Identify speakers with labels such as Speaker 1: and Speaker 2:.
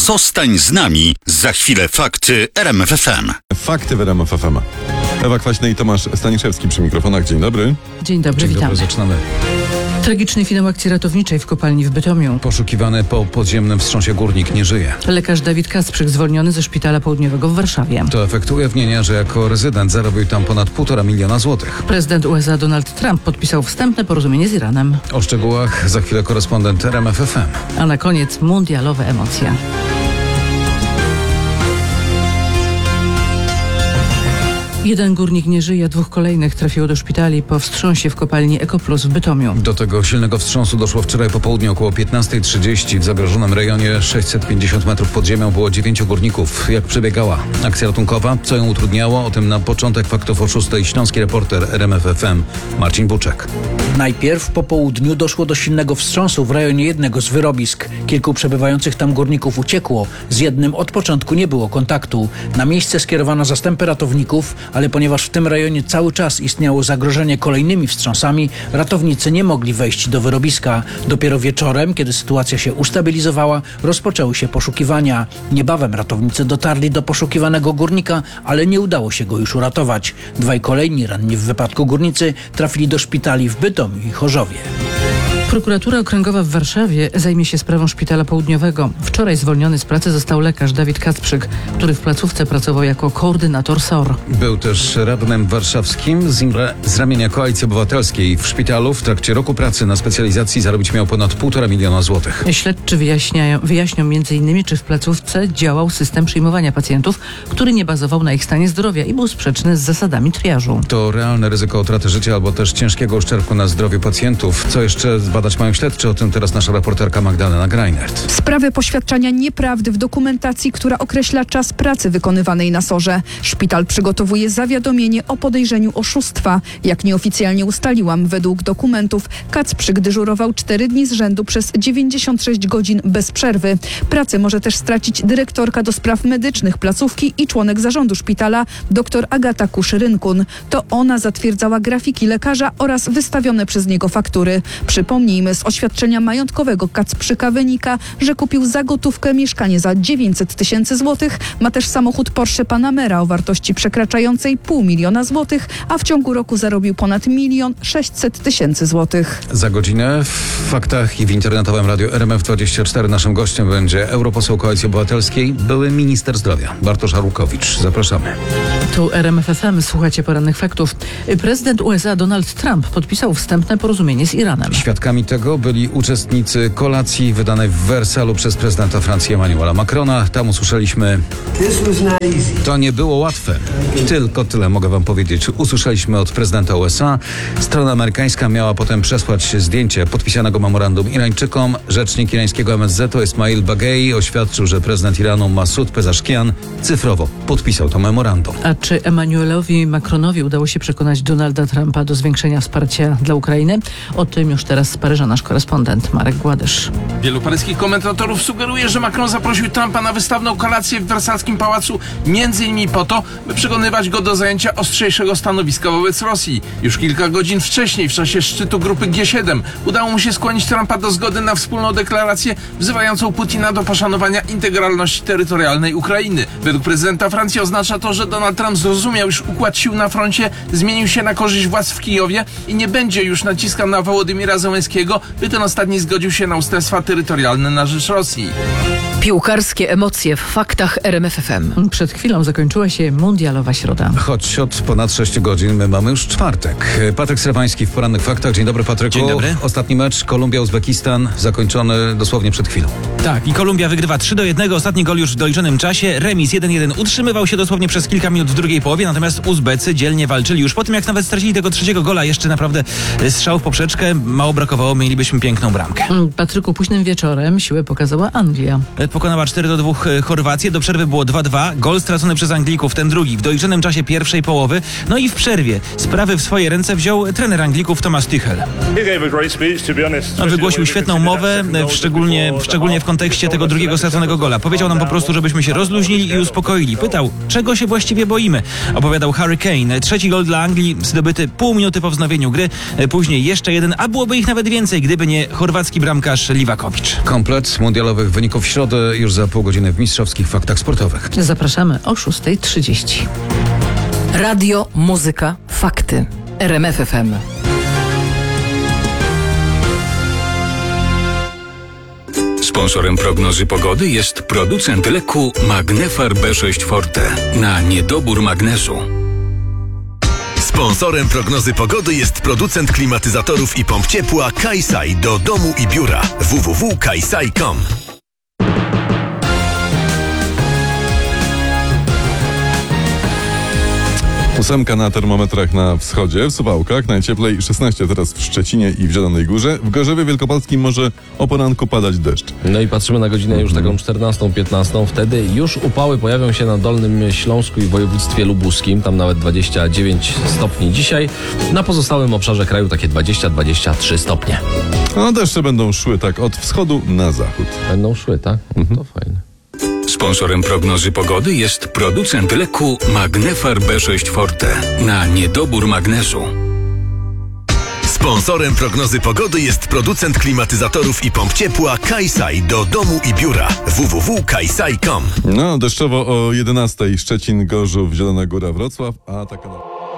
Speaker 1: Zostań z nami. Za chwilę fakty RMF FM.
Speaker 2: Fakty w RMF FM. Ewa Kwaśna i Tomasz Staniszewski przy mikrofonach. Dzień dobry.
Speaker 3: Dzień dobry,
Speaker 4: Dzień
Speaker 3: witam.
Speaker 4: dobry, zaczynamy.
Speaker 3: Tragiczny finał akcji ratowniczej w kopalni w Bytomiu.
Speaker 4: Poszukiwany po podziemnym wstrząsie górnik nie żyje.
Speaker 3: Lekarz Dawid Kasprzyk zwolniony ze szpitala południowego w Warszawie.
Speaker 4: To efekt ujawnienia, że jako rezydent zarobił tam ponad 1,5 miliona złotych.
Speaker 3: Prezydent USA Donald Trump podpisał wstępne porozumienie z Iranem.
Speaker 4: O szczegółach za chwilę korespondent RMF FM.
Speaker 3: A na koniec mundialowe emocje. Jeden górnik nie żyje, 2 kolejnych trafiło do szpitali po wstrząsie w kopalni Ekoplus w Bytomiu.
Speaker 4: Do tego silnego wstrząsu doszło wczoraj po południu około 15:30. W zagrożonym rejonie 650 metrów pod ziemią było 9 górników. Jak przebiegała akcja ratunkowa? Co ją utrudniało? O tym na początek faktów o 6:00 śląski reporter RMF FM Marcin Buczek.
Speaker 5: Najpierw po południu doszło do silnego wstrząsu w rejonie jednego z wyrobisk. Kilku przebywających tam górników uciekło. Z jednym od początku nie było kontaktu. Na miejsce skierowano zastępy ratowników, ale ponieważ w tym rejonie cały czas istniało zagrożenie kolejnymi wstrząsami, ratownicy nie mogli wejść do wyrobiska. Dopiero wieczorem, kiedy sytuacja się ustabilizowała, rozpoczęły się poszukiwania. Niebawem ratownicy dotarli do poszukiwanego górnika, ale nie udało się go już uratować. 2 kolejni ranni w wypadku górnicy trafili do szpitali w Bytomiu i Chorzowie.
Speaker 3: Prokuratura Okręgowa w Warszawie zajmie się sprawą szpitala południowego. Wczoraj zwolniony z pracy został lekarz Dawid Kasprzyk, który w placówce pracował jako koordynator SOR.
Speaker 4: Był też radnym warszawskim z ramienia Koalicji Obywatelskiej. W szpitalu w trakcie roku pracy na specjalizacji zarobić miał ponad 1,5 miliona złotych.
Speaker 3: Śledczy wyjaśnią m.in., czy w placówce działał system przyjmowania pacjentów, który nie bazował na ich stanie zdrowia i był sprzeczny z zasadami triażu.
Speaker 4: To realne ryzyko utraty życia albo też ciężkiego uszczerbku na zdrowiu pacjentów. Co jeszcze badać mają śledczy? O tym teraz nasza reporterka Magdalena Greinert.
Speaker 6: Sprawy poświadczania nieprawdy w dokumentacji, która określa czas pracy wykonywanej na SOR-ze. Szpital przygotowuje zawiadomienie o podejrzeniu oszustwa. Jak nieoficjalnie ustaliłam, według dokumentów Kacprzyk dyżurował 4 dni z rzędu przez 96 godzin bez przerwy. Pracę może też stracić dyrektorka do spraw medycznych placówki i członek zarządu szpitala dr Agata Kuszy-Rynkun. To ona zatwierdzała grafiki lekarza oraz wystawione przez niego faktury. Przypomnijmy, z oświadczenia majątkowego Kacprzyka wynika, że kupił za gotówkę mieszkanie za 900 000 złotych. Ma też samochód Porsche Panamera o wartości przekraczającej 500 000 złotych, a w ciągu roku zarobił ponad 1 600 000 złotych.
Speaker 4: Za godzinę w faktach i w internetowym radiu RMF24 naszym gościem będzie europoseł Koalicji Obywatelskiej, były minister zdrowia Bartosz Arłukowicz. Zapraszamy.
Speaker 3: Tu RMF FM, słuchacie porannych faktów. Prezydent USA Donald Trump podpisał wstępne porozumienie z Iranem.
Speaker 4: Świadkami tego byli uczestnicy kolacji wydanej w Wersalu przez prezydenta Francji Emmanuela Macrona. Tam usłyszeliśmy: to nie było łatwe. Tylko tyle mogę wam powiedzieć. Usłyszeliśmy od prezydenta USA. Strona amerykańska miała potem przesłać zdjęcie podpisanego memorandum Irańczykom. Rzecznik irańskiego MSZ Esmail Bagei oświadczył, że prezydent Iranu Masoud Pezeshkian cyfrowo podpisał to memorandum.
Speaker 3: A czy Emmanuelowi Macronowi udało się przekonać Donalda Trumpa do zwiększenia wsparcia dla Ukrainy? O tym już teraz z Paryża nasz korespondent Marek Gładysz.
Speaker 7: Wielu paryskich komentatorów sugeruje, że Macron zaprosił Trumpa na wystawną kolację w wersalskim pałacu m.in. po to, by przekonywać go do zajęcia ostrzejszego stanowiska wobec Rosji. Już kilka godzin wcześniej, w czasie szczytu grupy G7, udało mu się skłonić Trumpa do zgody na wspólną deklarację wzywającą Putina do poszanowania integralności terytorialnej Ukrainy. Według prezydenta Francji oznacza to, że Donald Trump zrozumiał, iż układ sił na froncie zmienił się na korzyść władz w Kijowie i nie będzie już naciskał na Wołodymira Zełenskiego, by ten ostatni zgodził się na ustępstwa terytorialne na rzecz Rosji.
Speaker 8: Piłkarskie emocje w faktach RMF FM.
Speaker 3: Przed chwilą zakończyła się mundialowa środa.
Speaker 4: Choć od ponad 6 godzin my mamy już czwartek. Patryk Srewański w porannych faktach. Dzień dobry, Patryku.
Speaker 9: Dzień dobry.
Speaker 4: Ostatni mecz Kolumbia-Uzbekistan zakończony dosłownie przed chwilą.
Speaker 9: Tak, i Kolumbia wygrywa 3-1. Ostatni gol już w doliczonym czasie. Remis 1-1 utrzymywał się dosłownie przez kilka minut w drugiej połowie, natomiast Uzbecy dzielnie walczyli. Już po tym, jak nawet stracili tego trzeciego gola, jeszcze naprawdę strzał w poprzeczkę. Mało brakowało, mielibyśmy piękną bramkę.
Speaker 3: Patryku, późnym wieczorem siłę pokazała Anglia.
Speaker 9: Pokonała 4-2 Chorwację, do przerwy było 2-2. Gol stracony przez Anglików, ten drugi, w doliczonym czasie pierwszej połowy. No i w przerwie sprawy w swoje ręce wziął trener Anglików Thomas Tuchel. Wygłosił świetną mowę, szczególnie w kontekście tego drugiego straconego gola. Powiedział nam po prostu, żebyśmy się rozluźnili i uspokoili. Pytał, czego się właściwie boimy. Opowiadał Harry Kane. Trzeci gol dla Anglii zdobyty pół minuty po wznowieniu gry. Później jeszcze jeden, a byłoby ich nawet więcej, gdyby nie chorwacki bramkarz Livakovic.
Speaker 4: Komplet mundialowych wyników środy już za pół godziny w Mistrzowskich Faktach Sportowych.
Speaker 3: Zapraszamy o 6:30.
Speaker 8: Radio, muzyka, fakty. RMF FM.
Speaker 1: Sponsorem prognozy pogody jest producent leku Magnefar B6 Forte na niedobór magnezu.
Speaker 10: Sponsorem prognozy pogody jest producent klimatyzatorów i pomp ciepła Kaisai do domu i biura www.kaisai.com.
Speaker 2: 8 na termometrach na wschodzie, w Suwałkach, najcieplej 16 teraz w Szczecinie i w Zielonej Górze. W Gorzowie Wielkopolskim może o poranku padać deszcz.
Speaker 11: No i patrzymy na godzinę już taką 14-15. Wtedy już upały pojawią się na Dolnym Śląsku i województwie lubuskim. Tam nawet 29 stopni dzisiaj. Na pozostałym obszarze kraju takie 20-23 stopnie.
Speaker 2: No deszcze będą szły tak od wschodu na zachód.
Speaker 11: Będą szły, tak? To fajne.
Speaker 1: Sponsorem prognozy pogody jest producent leku Magnefar B6 Forte na niedobór magnezu.
Speaker 10: Sponsorem prognozy pogody jest producent klimatyzatorów i pomp ciepła Kaisai do domu i biura www.kaisai.com.
Speaker 2: No, deszczowo o 11 Szczecin, Gorzów, Zielona Góra, Wrocław, a taka...